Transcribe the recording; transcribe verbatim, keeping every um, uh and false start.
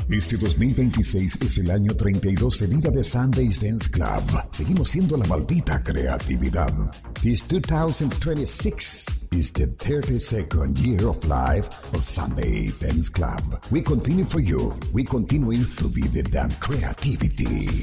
Este dos mil veintiséis es el año treinta y dos de vida de Sundays Dance Club. Seguimos siendo la maldita creatividad. This two thousand twenty-six is the thirty-second year of life of Sundays Dance Club. We continue for you. We continue to be the damn creativity.